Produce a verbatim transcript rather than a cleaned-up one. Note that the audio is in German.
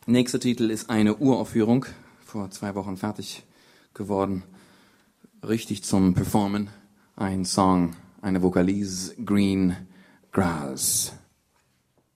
Nächster Titel ist eine Uraufführung, vor zwei Wochen fertig geworden, richtig zum Performen. Ein Song, eine Vokalise, Green Grass.